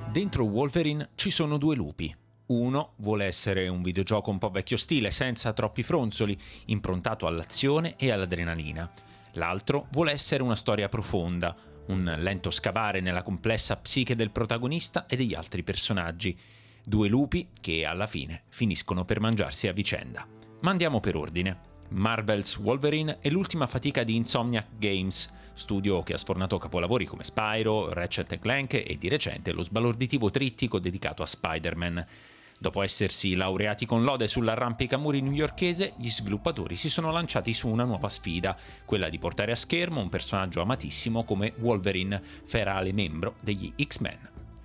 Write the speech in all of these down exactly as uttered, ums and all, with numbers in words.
Dentro Wolverine ci sono due lupi. Uno vuole essere un videogioco un po' vecchio stile, senza troppi fronzoli, improntato all'azione e all'adrenalina. L'altro vuole essere una storia profonda, un lento scavare nella complessa psiche del protagonista e degli altri personaggi. Due lupi che alla fine finiscono per mangiarsi a vicenda. Ma andiamo per ordine. Marvel's Wolverine è l'ultima fatica di Insomniac Games, studio che ha sfornato capolavori come Spyro, Ratchet and Clank e di recente lo sbalorditivo trittico dedicato a Spider-Man. Dopo essersi laureati con lode sull'arrampicamuri newyorkese, gli sviluppatori si sono lanciati su una nuova sfida, quella di portare a schermo un personaggio amatissimo come Wolverine, ferale membro degli X-Men.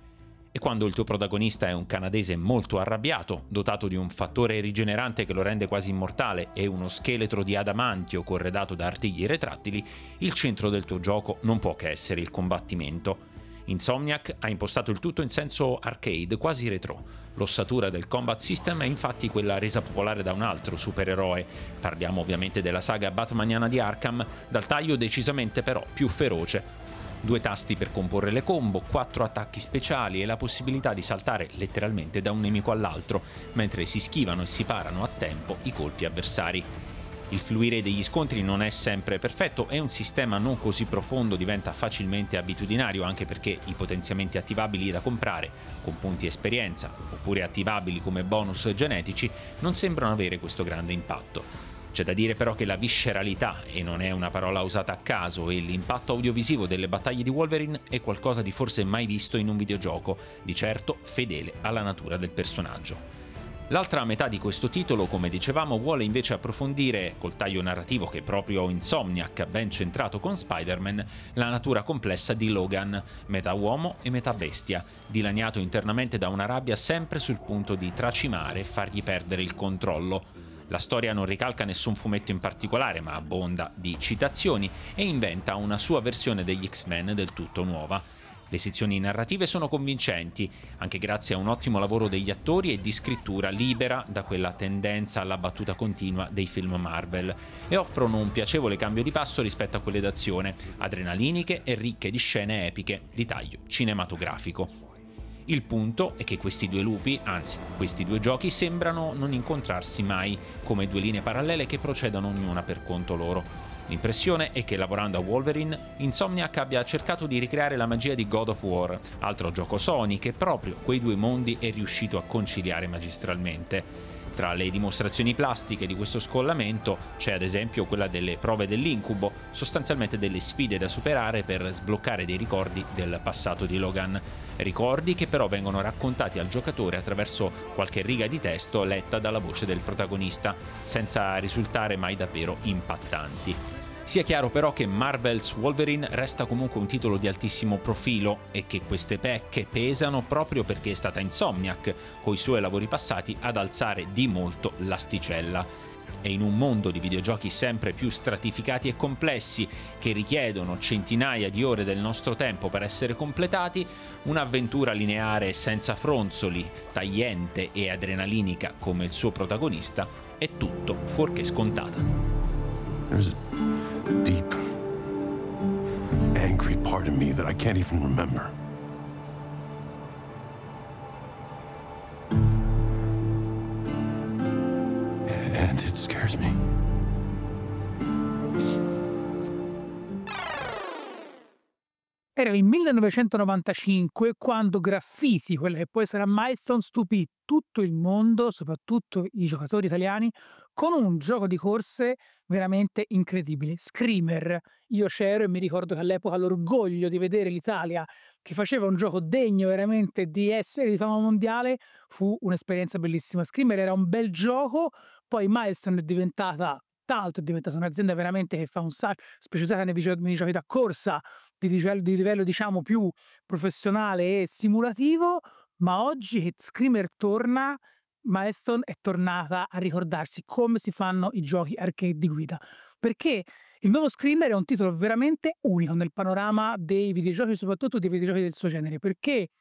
E quando il tuo protagonista è un canadese molto arrabbiato, dotato di un fattore rigenerante che lo rende quasi immortale e uno scheletro di adamantio corredato da artigli retrattili, il centro del tuo gioco non può che essere il combattimento. Insomniac ha impostato il tutto in senso arcade, quasi retro. L'ossatura del combat system è infatti quella resa popolare da un altro supereroe. Parliamo ovviamente della saga batmaniana di Arkham, dal taglio decisamente però più feroce. Due tasti per comporre le combo, quattro attacchi speciali e la possibilità di saltare letteralmente da un nemico all'altro, mentre si schivano e si parano a tempo i colpi avversari. Il fluire degli scontri non è sempre perfetto e un sistema non così profondo diventa facilmente abitudinario, anche perché i potenziamenti attivabili da comprare, con punti esperienza, oppure attivabili come bonus genetici, non sembrano avere questo grande impatto. C'è da dire però che la visceralità, e non è una parola usata a caso, e l'impatto audiovisivo delle battaglie di Wolverine è qualcosa di forse mai visto in un videogioco, di certo fedele alla natura del personaggio. L'altra metà di questo titolo, come dicevamo, vuole invece approfondire, col taglio narrativo che proprio Insomniac ha ben centrato con Spider-Man, la natura complessa di Logan, metà uomo e metà bestia, dilaniato internamente da una rabbia sempre sul punto di tracimare e fargli perdere il controllo. La storia non ricalca nessun fumetto in particolare, ma abbonda di citazioni e inventa una sua versione degli X-Men del tutto nuova. Le sezioni narrative sono convincenti, anche grazie a un ottimo lavoro degli attori e di scrittura libera da quella tendenza alla battuta continua dei film Marvel, e offrono un piacevole cambio di passo rispetto a quelle d'azione, adrenaliniche e ricche di scene epiche di taglio cinematografico. Il punto è che questi due lupi, anzi questi due giochi, sembrano non incontrarsi mai, come due linee parallele che procedono ognuna per conto loro. L'impressione è che lavorando a Wolverine, Insomniac abbia cercato di ricreare la magia di God of War, altro gioco Sony che proprio quei due mondi è riuscito a conciliare magistralmente. Tra le dimostrazioni plastiche di questo scollamento c'è ad esempio quella delle prove dell'incubo, sostanzialmente delle sfide da superare per sbloccare dei ricordi del passato di Logan. Ricordi che però vengono raccontati al giocatore attraverso qualche riga di testo letta dalla voce del protagonista, senza risultare mai davvero impattanti. Sia chiaro però che Marvel's Wolverine resta comunque un titolo di altissimo profilo e che queste pecche pesano proprio perché è stata Insomniac, coi suoi lavori passati, ad alzare di molto l'asticella. E in un mondo di videogiochi sempre più stratificati e complessi, che richiedono centinaia di ore del nostro tempo per essere completati, un'avventura lineare senza fronzoli, tagliente e adrenalinica come il suo protagonista, è tutto fuorché scontata. There's a deep, angry part of me that I can't even remember. And it scares me. Era il millenovecentonovantacinque quando Graffiti, quella che poi sarà Milestone, stupì tutto il mondo, soprattutto i giocatori italiani, con un gioco di corse veramente incredibile, Screamer. Io c'ero e mi ricordo che all'epoca l'orgoglio di vedere l'Italia che faceva un gioco degno veramente di essere di fama mondiale fu un'esperienza bellissima. Screamer era un bel gioco, poi Milestone è diventata tutt'altro, è diventata un'azienda veramente che fa un sacco, specializzata nei video- nei giochi da corsa, di livello, di livello diciamo più professionale e simulativo, ma oggi che Screamer torna, Milestone è tornata a ricordarsi come si fanno i giochi arcade di guida, perché il nuovo Screamer è un titolo veramente unico nel panorama dei videogiochi, soprattutto dei videogiochi del suo genere, perché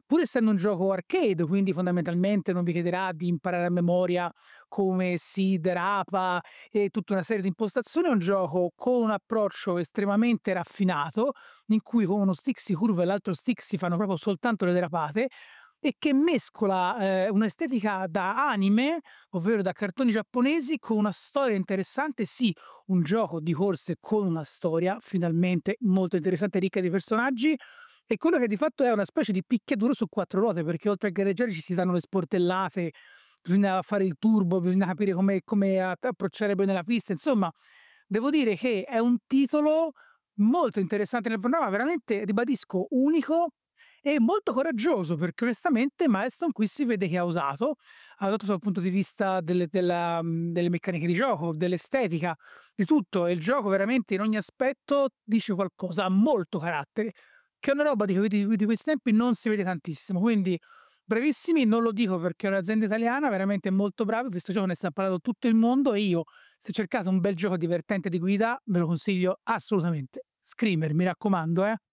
pur essendo un gioco arcade, quindi fondamentalmente non vi chiederà di imparare a memoria come si derapa e tutta una serie di impostazioni, è un gioco con un approccio estremamente raffinato, in cui con uno stick si curva e l'altro stick si fanno proprio soltanto le derapate, e che mescola, ehm, un'estetica da anime, ovvero da cartoni giapponesi, con una storia interessante. Sì, un gioco di corse con una storia finalmente molto interessante e ricca di personaggi, e quello che di fatto è una specie di picchiaduro su quattro ruote, perché oltre a gareggiare ci si danno le sportellate, bisogna fare il turbo, bisogna capire come come a approcciare bene la pista, insomma devo dire che è un titolo molto interessante nel panorama, veramente ribadisco unico e molto coraggioso, perché onestamente Milestone qui si vede che ha usato ha usato dal punto di vista delle della mhmm, delle meccaniche di gioco, dell'estetica, di tutto, e il gioco veramente in ogni aspetto dice qualcosa, ha molto carattere, che è una roba di que di di questi tempi non si vede tantissimo. Quindi bravissimi, non lo dico perché è un'azienda italiana, veramente molto bravi, questo gioco ne sta parlando tutto il mondo, e io, se cercate un bel gioco divertente di guida, ve lo consiglio assolutamente. Screamer, mi raccomando, eh.